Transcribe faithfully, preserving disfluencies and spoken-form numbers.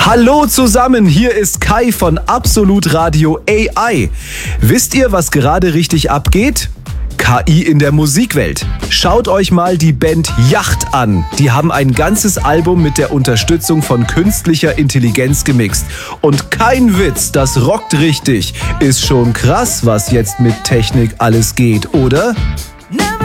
Hallo zusammen, hier ist Kai von Absolut Radio A I. Wisst ihr, was gerade richtig abgeht? K I in der Musikwelt. Schaut euch mal die Band Yacht an. Die haben ein ganzes Album mit der Unterstützung von künstlicher Intelligenz gemixt. Und kein Witz, das rockt richtig. Ist schon krass, was jetzt mit Technik alles geht, oder?